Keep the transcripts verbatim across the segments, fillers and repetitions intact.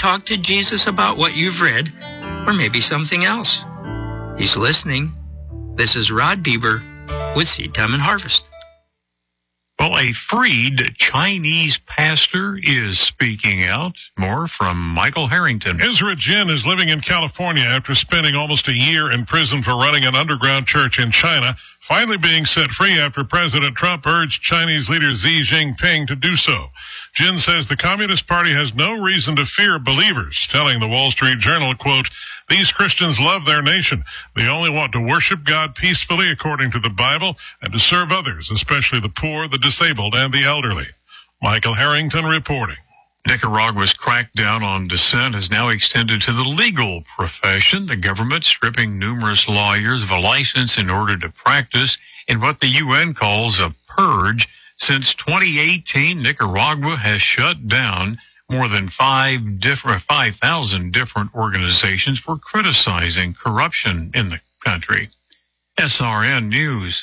talk to Jesus about what you've read, or maybe something else? He's listening. This is Rod Bieber with Seed Time and Harvest. Well, a freed Chinese pastor is speaking out. More from Michael Harrington. Ezra Jin is living in California after spending almost a year in prison for running an underground church in China, finally being set free after President Trump urged Chinese leader Xi Jinping to do so. Jin says the Communist Party has no reason to fear believers, telling the Wall Street Journal, quote, "These Christians love their nation. They only want to worship God peacefully according to the Bible and to serve others, especially the poor, the disabled, and the elderly." Michael Harrington reporting. Nicaragua's crackdown on dissent has now extended to the legal profession, the government stripping numerous lawyers of a license in order to practice in what the U N calls a purge. Since twenty eighteen, Nicaragua has shut down more than five different, five thousand different organizations for criticizing corruption in the country. S R N News.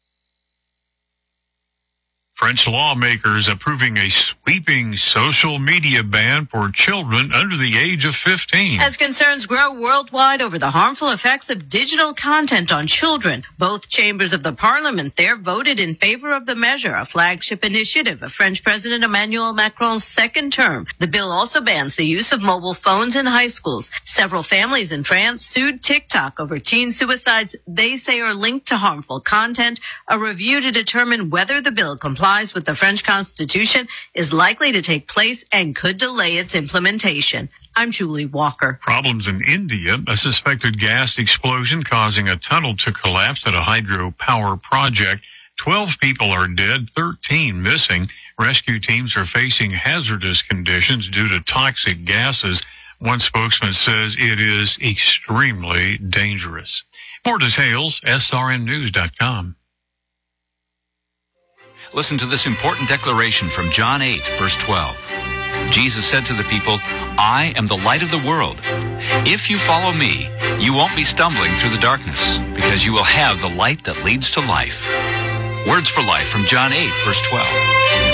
French lawmakers approving a sweeping social media ban for children under the age of fifteen. As concerns grow worldwide over the harmful effects of digital content on children, both chambers of the parliament there voted in favor of the measure, a flagship initiative of French President Emmanuel Macron's second term. The bill also bans the use of mobile phones in high schools. Several families in France sued TikTok over teen suicides they say are linked to harmful content. A review to determine whether the bill complies with the French Constitution is likely to take place and could delay its implementation. I'm Julie Walker. Problems in India. A suspected gas explosion causing a tunnel to collapse at a hydropower project. Twelve people are dead, thirteen missing. Rescue teams are facing hazardous conditions due to toxic gases. One spokesman says it is extremely dangerous. More details, S R N news dot com. Listen to this important declaration from John eight, verse twelve. Jesus said to the people, "I am the light of the world. If you follow me, you won't be stumbling through the darkness, because you will have the light that leads to life." Words for Life from John eight, verse twelve.